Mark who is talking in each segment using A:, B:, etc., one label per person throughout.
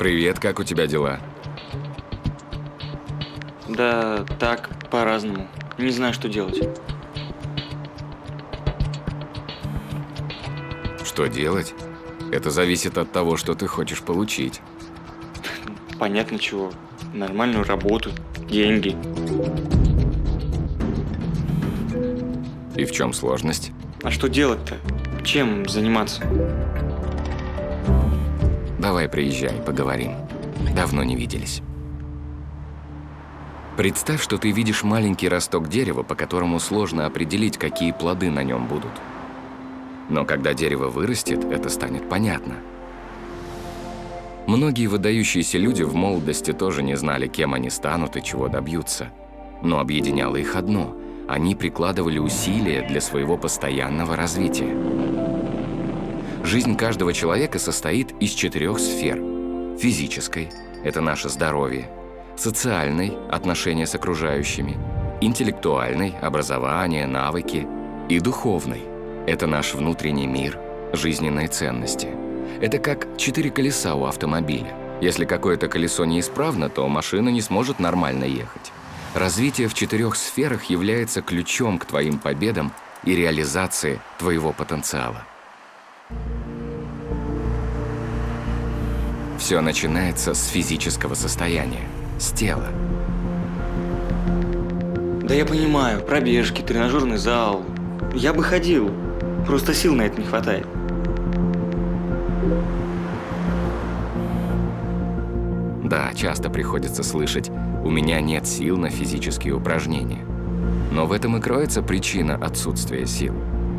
A: Привет, как у тебя дела?
B: Да, так, по-разному. Не знаю, что делать.
A: Что делать? Это зависит от того, что ты хочешь получить.
B: Понятно чего. Нормальную работу, деньги.
A: И в чем сложность?
B: А что делать-то? Чем заниматься?
A: Давай приезжай, поговорим. Давно не виделись. Представь, что ты видишь маленький росток дерева, по которому сложно определить, какие плоды на нем будут. Но когда дерево вырастет, это станет понятно. Многие выдающиеся люди в молодости тоже не знали, кем они станут и чего добьются. Но объединяло их одно – они прикладывали усилия для своего постоянного развития. Жизнь каждого человека состоит из 4 сфер. Физической – это наше здоровье, социальной – отношения с окружающими, интеллектуальной – образование, навыки, и духовной – это наш внутренний мир, жизненные ценности. Это как 4 колеса у автомобиля. Если какое-то колесо неисправно, то машина не сможет нормально ехать. Развитие в 4 сферах является ключом к твоим победам и реализации твоего потенциала. Все начинается с физического состояния, с тела.
B: Да я понимаю, пробежки, тренажерный зал. Я бы ходил, просто сил на это не хватает.
A: Да, часто приходится слышать: «У меня нет сил на физические упражнения». Но в этом и кроется причина отсутствия сил.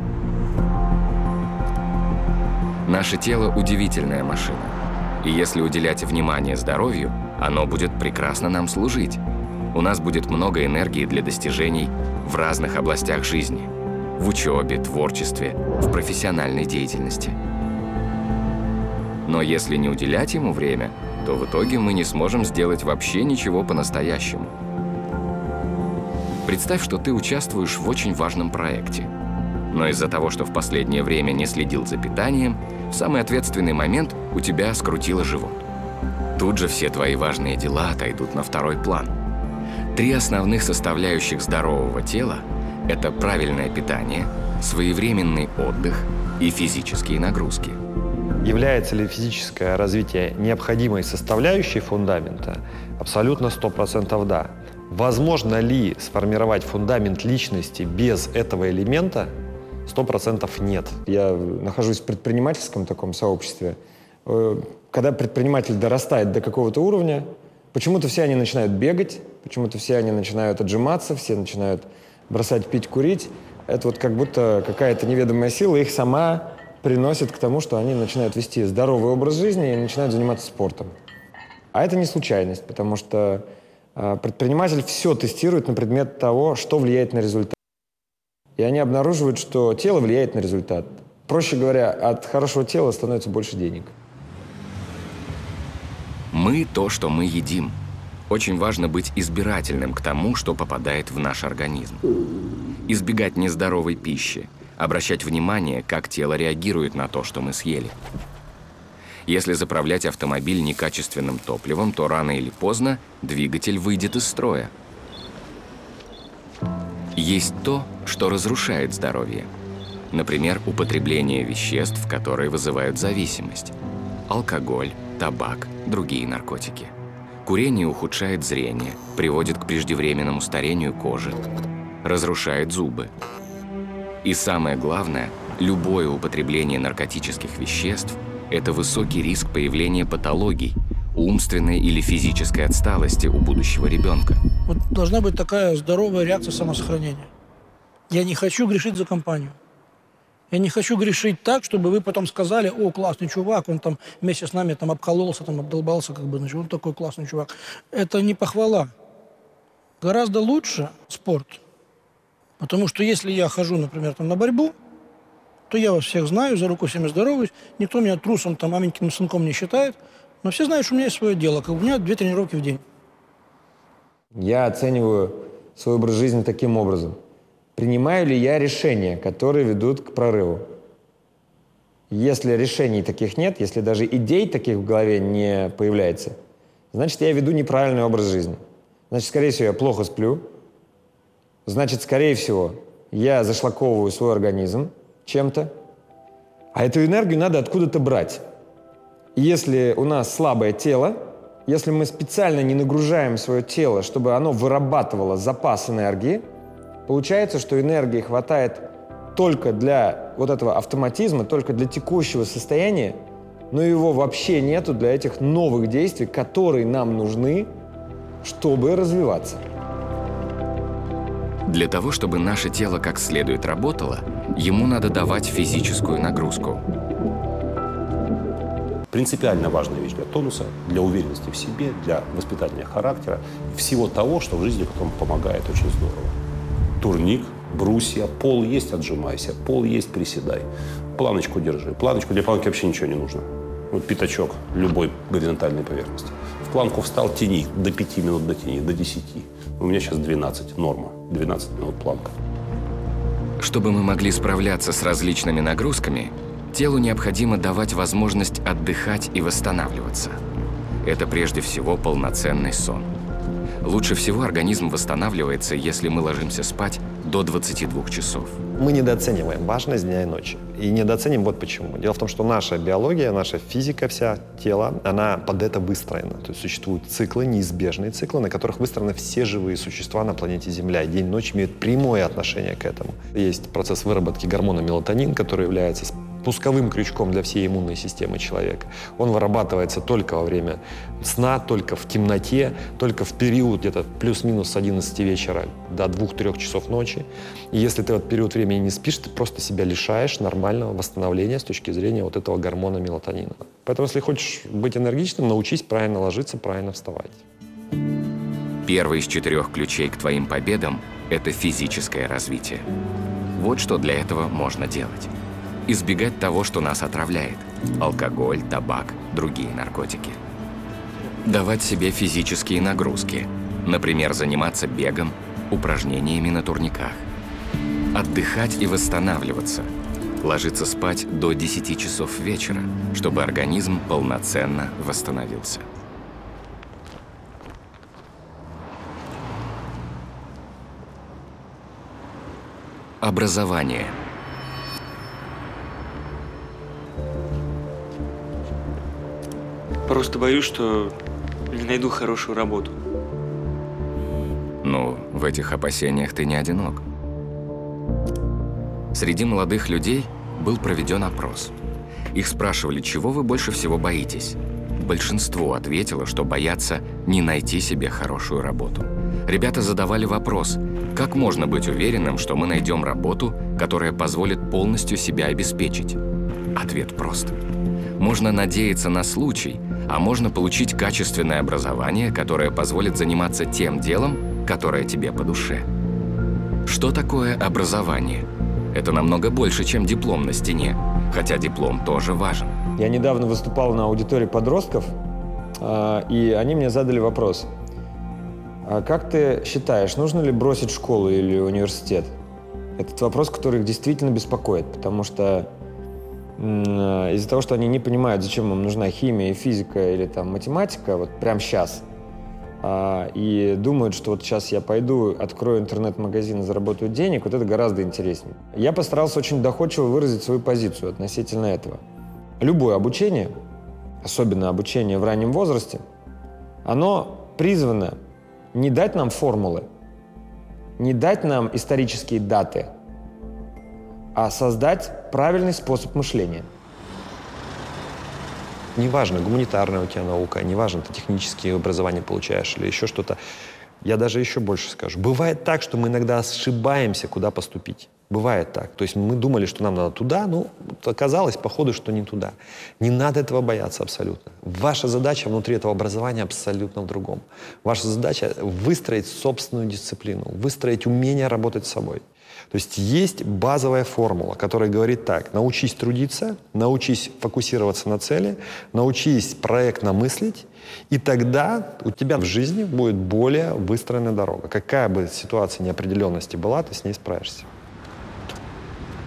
A: Наше тело – удивительная машина. И если уделять внимание здоровью, оно будет прекрасно нам служить. У нас будет много энергии для достижений в разных областях жизни. В учебе, творчестве, в профессиональной деятельности. Но если не уделять ему время, то в итоге мы не сможем сделать вообще ничего по-настоящему. Представь, что ты участвуешь в очень важном проекте. Но из-за того, что в последнее время не следил за питанием, в самый ответственный момент у тебя скрутило живот. Тут же все твои важные дела отойдут на второй план. 3 основных составляющих здорового тела – это правильное питание, своевременный отдых и физические нагрузки.
C: Является ли физическое развитие необходимой составляющей фундамента? Абсолютно 100% да. Возможно ли сформировать фундамент личности без этого элемента? 100% нет.
D: Я нахожусь в предпринимательском таком сообществе. Когда предприниматель дорастает до какого-то уровня, почему-то все они начинают бегать, почему-то все они начинают отжиматься, все начинают бросать пить, курить. Это вот как будто какая-то неведомая сила их сама приносит к тому, что они начинают вести здоровый образ жизни и начинают заниматься спортом. А это не случайность, потому что предприниматель все тестирует на предмет того, что влияет на результат. И они обнаруживают, что тело влияет на результат. Проще говоря, от хорошего тела становится больше денег.
A: Мы – то, что мы едим. Очень важно быть избирательным к тому, что попадает в наш организм. Избегать нездоровой пищи, обращать внимание, как тело реагирует на то, что мы съели. Если заправлять автомобиль некачественным топливом, то рано или поздно двигатель выйдет из строя. Есть то, что разрушает здоровье. Например, употребление веществ, которые вызывают зависимость. Алкоголь, табак, другие наркотики. Курение ухудшает зрение, приводит к преждевременному старению кожи, разрушает зубы. И самое главное, любое употребление наркотических веществ – это высокий риск появления патологий, умственной или физической отсталости у будущего ребенка.
E: Вот должна быть такая здоровая реакция самосохранения. Я не хочу грешить за компанию. Я не хочу грешить так, чтобы вы потом сказали: о, классный чувак, он там вместе с нами там обкололся, там обдолбался, как бы, значит, он такой классный чувак. Это не похвала. Гораздо лучше спорт. Потому что если я хожу, например, там на борьбу, то я вас всех знаю, за руку всеми здороваюсь, никто меня трусом, там, маменьким сынком не считает, но все знают, что у меня есть свое дело, как у меня 2 тренировки в день.
D: Я оцениваю свой образ жизни таким образом. Принимаю ли я решения, которые ведут к прорыву? Если решений таких нет, если даже идей таких в голове не появляется, значит, я веду неправильный образ жизни. Значит, скорее всего, я плохо сплю. Значит, скорее всего, я зашлаковываю свой организм чем-то. А эту энергию надо откуда-то брать. И если у нас слабое тело, если мы специально не нагружаем свое тело, чтобы оно вырабатывало запас энергии, получается, что энергии хватает только для вот этого автоматизма, только для текущего состояния, но его вообще нету для этих новых действий, которые нам нужны, чтобы развиваться.
A: Для того, чтобы наше тело как следует работало, ему надо давать физическую нагрузку.
F: Принципиально важная вещь для тонуса, для уверенности в себе, для воспитания характера, всего того, что в жизни потом помогает очень здорово. Турник, брусья, пол есть — отжимайся, пол есть — приседай, планочку держи. Планочку, для планки вообще ничего не нужно. Вот пятачок любой горизонтальной поверхности. В планку встал, тяни, до 5 минут дотяни, до 10. У меня сейчас 12, норма, 12 минут планка.
A: Чтобы мы могли справляться с различными нагрузками, телу необходимо давать возможность отдыхать и восстанавливаться. Это прежде всего полноценный сон. Лучше всего организм восстанавливается, если мы ложимся спать до 22 часов.
C: Мы недооцениваем важность дня и ночи. И недооценим вот почему. Дело в том, что наша биология, наша физика, вся тело, она под это выстроена. То есть существуют циклы, неизбежные циклы, на которых выстроены все живые существа на планете Земля. И день и ночь имеют прямое отношение к этому. Есть процесс выработки гормона мелатонин, который является пусковым крючком для всей иммунной системы человека. Он вырабатывается только во время сна, только в темноте, только в период где-то плюс-минус с 11 вечера до 2-3 часов ночи. И если ты в этот период времени не спишь, ты просто себя лишаешь нормального восстановления с точки зрения вот этого гормона мелатонина. Поэтому, если хочешь быть энергичным, научись правильно ложиться, правильно вставать.
A: Первый из 4 ключей к твоим победам – это физическое развитие. Вот что для этого можно делать. Избегать того, что нас отравляет – алкоголь, табак, другие наркотики. Давать себе физические нагрузки, например, заниматься бегом, упражнениями на турниках. Отдыхать и восстанавливаться, ложиться спать до 10 часов вечера, чтобы организм полноценно восстановился. Образование.
B: Просто боюсь, что не найду хорошую работу.
A: Ну, в этих опасениях ты не одинок. Среди молодых людей был проведен опрос. Их спрашивали, чего вы больше всего боитесь. Большинство ответило, что боятся не найти себе хорошую работу. Ребята задавали вопрос, как можно быть уверенным, что мы найдем работу, которая позволит полностью себя обеспечить? Ответ прост. Можно надеяться на случай, а можно получить качественное образование, которое позволит заниматься тем делом, которое тебе по душе. Что такое образование? Это намного больше, чем диплом на стене, хотя диплом тоже важен.
D: Я недавно выступал на аудитории подростков, и они мне задали вопрос. А как ты считаешь, нужно ли бросить школу или университет? Это вопрос, который их действительно беспокоит, потому что из-за того, что они не понимают, зачем им нужна химия и физика или там математика, вот прямо сейчас, и думают, что вот сейчас я пойду, открою интернет-магазин и заработаю денег, вот это гораздо интереснее. Я постарался очень доходчиво выразить свою позицию относительно этого. Любое обучение, особенно обучение в раннем возрасте, оно призвано не дать нам формулы, не дать нам исторические даты, а создать правильный способ мышления.
C: Неважно, гуманитарная у тебя наука, неважно, ты технические образования получаешь или еще что-то. Я даже еще больше скажу. Бывает так, что мы иногда ошибаемся, куда поступить. Бывает так. То есть мы думали, что нам надо туда, но оказалось, походу, что не туда. Не надо этого бояться абсолютно. Ваша задача внутри этого образования абсолютно в другом. Ваша задача выстроить собственную дисциплину, выстроить умение работать с собой. То есть есть базовая формула, которая говорит так: научись трудиться, научись фокусироваться на цели, научись проектно мыслить, и тогда у тебя в жизни будет более выстроенная дорога. Какая бы ситуация неопределенности была, ты с ней справишься.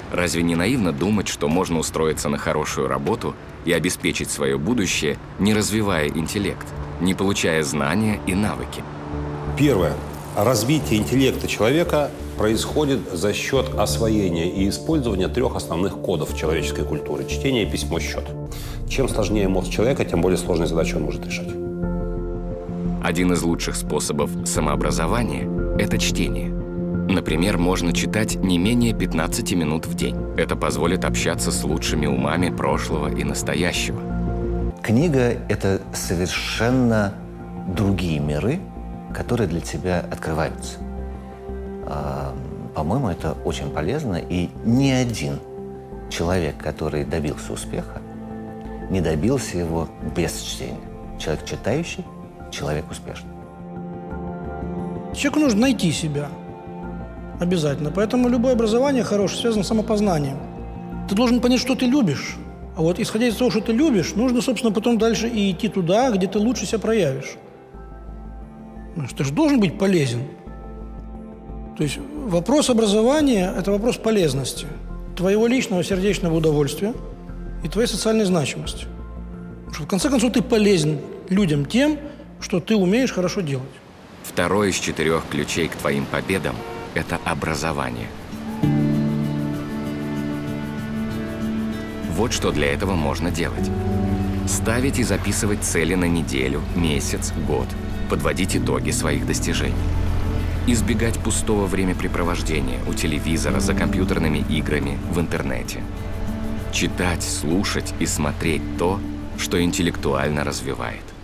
A: Разве не наивно думать, что можно устроиться на хорошую работу и обеспечить свое будущее, не развивая интеллект, не получая знания и навыки?
F: Первое. Развитие интеллекта человека происходит за счет освоения и использования 3 основных кодов человеческой культуры – чтение, письмо, счет. Чем сложнее мозг человека, тем более сложные задачи он может решать.
A: Один из лучших способов самообразования – это чтение. Например, можно читать не менее 15 минут в день. Это позволит общаться с лучшими умами прошлого и настоящего.
G: Книга – это совершенно другие миры, которые для тебя открываются. По-моему, это очень полезно, и ни один человек, который добился успеха, не добился его без чтения. Человек читающий – человек успешный.
E: Человеку нужно найти себя. Обязательно. Поэтому любое образование хорошее связано с самопознанием. Ты должен понять, что ты любишь. А вот исходя из того, что ты любишь, нужно, собственно, потом дальше и идти туда, где ты лучше себя проявишь. Ты же должен быть полезен. То есть вопрос образования – это вопрос полезности, твоего личного сердечного удовольствия и твоей социальной значимости. Потому что в конце концов ты полезен людям тем, что ты умеешь хорошо делать.
A: Второй из 4 ключей к твоим победам – это образование. Вот что для этого можно делать. Ставить и записывать цели на неделю, месяц, год. Подводить итоги своих достижений. Избегать пустого времяпрепровождения у телевизора, за компьютерными играми, в интернете. Читать, слушать и смотреть то, что интеллектуально развивает.